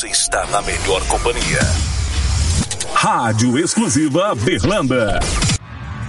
você está na melhor companhia. Rádio Exclusiva Berlanda.